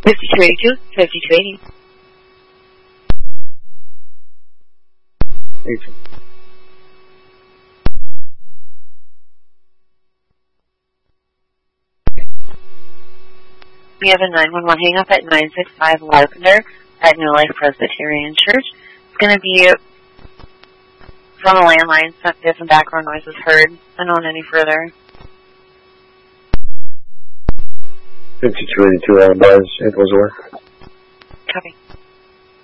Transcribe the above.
5282, 5280. We have a 911 hang up at 965 Lavender at New Life Presbyterian Church. It's going to be from a landline, so if some background noise is heard, and on any further. 5282 Buzz, Ellsworth. Copy.